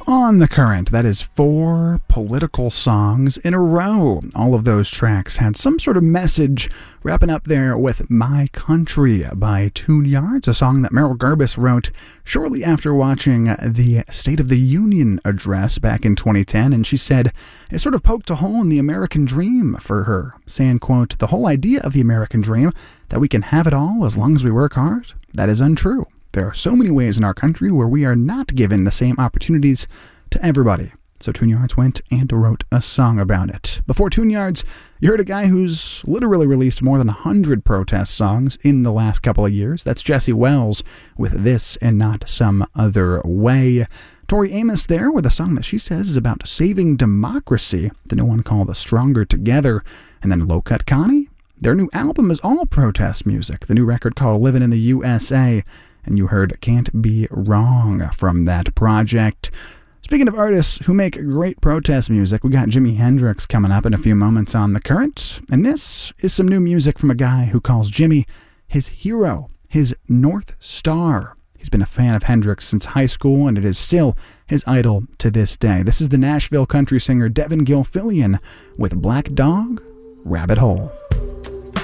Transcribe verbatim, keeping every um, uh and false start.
On the Current, that is four political songs in a row. All of those tracks had some sort of message, wrapping up there with My Country by Tune Yards, a song that Merrill Garbus wrote shortly after watching the State of the Union address back in twenty ten, and she said it sort of poked a hole in the American dream for her, saying, quote, "The whole idea of the American dream, that we can have it all as long as we work hard, that is untrue. There are so many ways in our country where we are not given the same opportunities to everybody." So Tune Yards went and wrote a song about it. Before Tune Yards, you heard a guy who's literally released more than one hundred protest songs in the last couple of years. That's Jesse Wells with This and Not Some Other Way. Tori Amos there with a song that she says is about saving democracy, the new one called Stronger Together. And then Low Cut Connie, their new album is all protest music, the new record called Living in the U S A. And you heard Can't Be Wrong from that project. Speaking of artists who make great protest music, we got Jimi Hendrix coming up in a few moments on The Current. And this is some new music from a guy who calls Jimi his hero, his North Star. He's been a fan of Hendrix since high school, and it is still his idol to this day. This is the Nashville country singer Devin Gilfillian with Black Dog, Rabbit Hole.